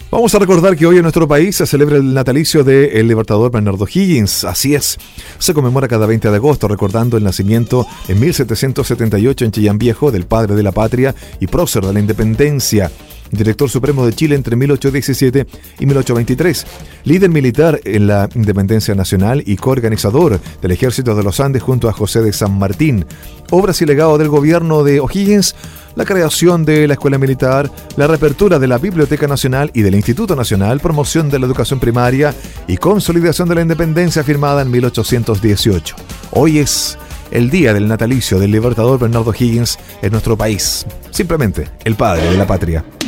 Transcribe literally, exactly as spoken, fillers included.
Vamos a recordar que hoy en nuestro país se celebra el natalicio del libertador Bernardo Higgins. Así es, se conmemora cada veinte de agosto, recordando el nacimiento en mil setecientos setenta y ocho en Chillán Viejo del padre de la patria y prócer de la independencia, director supremo de Chile entre mil ochocientos diecisiete y mil ochocientos veintitrés, líder militar en la independencia nacional y coorganizador del Ejército de los Andes junto a José de San Martín. Obras y legado del gobierno de O'Higgins: la creación de la Escuela Militar, la reapertura de la Biblioteca Nacional y del Instituto Nacional, promoción de la educación primaria y consolidación de la independencia firmada en mil ochocientos dieciocho. Hoy es el día del natalicio del libertador Bernardo Higgins en nuestro país. Simplemente, el padre de la patria.